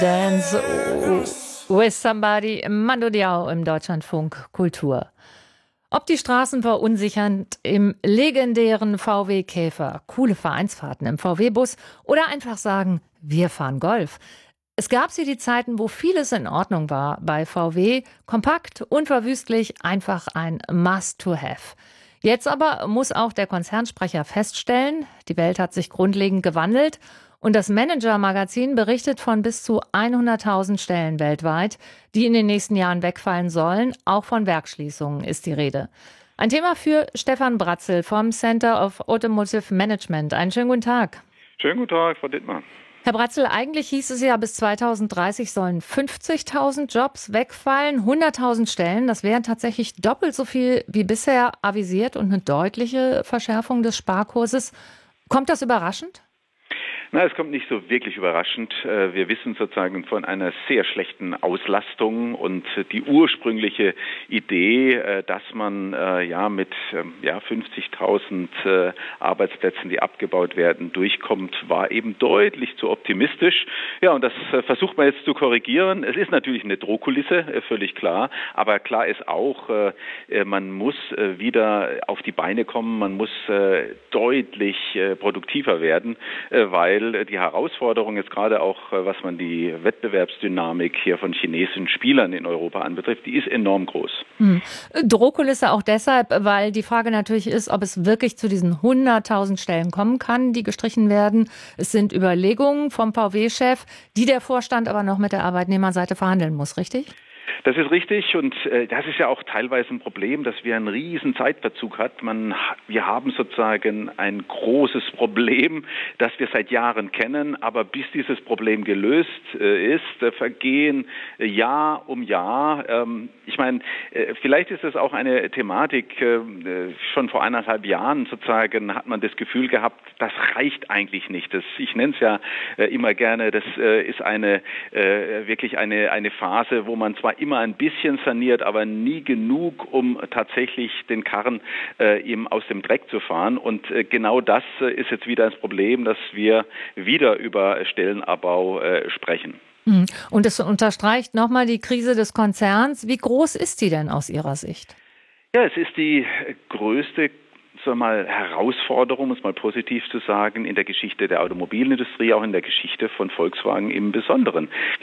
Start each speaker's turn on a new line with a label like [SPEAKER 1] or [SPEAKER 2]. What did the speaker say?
[SPEAKER 1] Dance with Somebody, Mando Diao im Deutschlandfunk Kultur. Ob die Straßen verunsichernd im legendären VW Käfer, coole Vereinsfahrten im VW-Bus oder einfach sagen, wir fahren Golf. Es gab die Zeiten, wo vieles in Ordnung war bei VW, kompakt, unverwüstlich, einfach ein Must-to-have. Jetzt aber muss auch der Konzernsprecher feststellen, die Welt hat sich grundlegend gewandelt und das Manager-Magazin berichtet von bis zu 100.000 Stellen weltweit, die in den nächsten Jahren wegfallen sollen. Auch von Werksschließungen ist die Rede. Ein Thema für Stefan Bratzel vom Center of Automotive Management. Einen schönen guten Tag.
[SPEAKER 2] Schönen guten Tag, Frau Dittmar.
[SPEAKER 1] Herr Bratzel, eigentlich hieß es ja, bis 2030 sollen 50.000 Jobs wegfallen, 100.000 Stellen. Das wären tatsächlich doppelt so viel wie bisher avisiert und eine deutliche Verschärfung des Sparkurses. Kommt das überraschend?
[SPEAKER 2] Na, es kommt nicht so wirklich überraschend. Wir wissen sozusagen von einer sehr schlechten Auslastung und die ursprüngliche Idee, dass man mit 50.000 Arbeitsplätzen, die abgebaut werden, durchkommt, war eben deutlich zu optimistisch. Ja, und das versucht man jetzt zu korrigieren. Es ist natürlich eine Drohkulisse, völlig klar. Aber klar ist auch, man muss wieder auf die Beine kommen. Man muss deutlich produktiver werden, weil die Herausforderung jetzt gerade auch, was man die Wettbewerbsdynamik hier von chinesischen Spielern in Europa anbetrifft, die ist enorm groß.
[SPEAKER 1] Drohkulisse auch deshalb, weil die Frage natürlich ist, ob es wirklich zu diesen 100.000 Stellen kommen kann, die gestrichen werden. Es sind Überlegungen vom VW-Chef, die der Vorstand aber noch mit der Arbeitnehmerseite verhandeln muss, richtig?
[SPEAKER 2] Das ist richtig und das ist ja auch teilweise ein Problem, dass wir einen riesen Zeitverzug haben. Wir haben sozusagen ein großes Problem, das wir seit Jahren kennen, aber bis dieses Problem gelöst ist, vergehen Jahr um Jahr. Ich meine, vielleicht ist es auch eine Thematik, schon vor 1,5 Jahren sozusagen hat man das Gefühl gehabt, das reicht eigentlich nicht. Ich nenne es ja immer gerne, das ist wirklich eine Phase, wo man zwar immer ein bisschen saniert, aber nie genug, um tatsächlich den Karren ihm aus dem Dreck zu fahren. Und genau das ist jetzt wieder das Problem, dass wir wieder über Stellenabbau sprechen.
[SPEAKER 1] Und es unterstreicht nochmal die Krise des Konzerns. Wie groß ist die denn aus Ihrer Sicht?
[SPEAKER 2] Ja, es ist die größte Herausforderung, um es mal positiv zu sagen, in der Geschichte der Automobilindustrie, auch in der Geschichte von Volkswagen im Besonderen.